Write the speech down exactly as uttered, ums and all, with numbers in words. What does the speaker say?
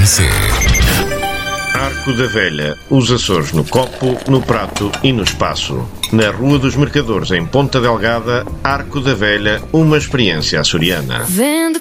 C. Arco da Velha, os Açores no copo, no prato e no espaço. Na Rua dos Mercadores, em Ponta Delgada, Arco da Velha, uma experiência açoriana.